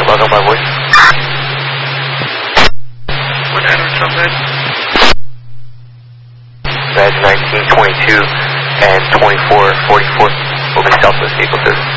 Log on my voice. 1 Edward, Southside. Badge 1922 and 2444. Moving southwest, Eagle 30.